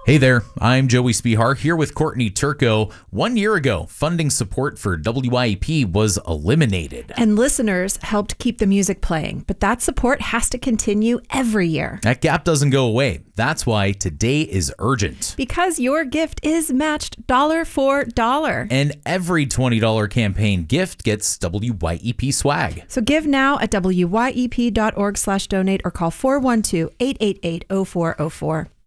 Hey there, I'm Joey Spihar here with Courtney Turco. 1 year ago, funding support for WYEP was eliminated. And listeners helped keep the music playing, but that support has to continue every year. That gap doesn't go away. That's why today is urgent. Because your gift is matched dollar for dollar. And every $20 campaign gift gets WYEP swag. So give now at wyep.org/donate or call 412-888-0404.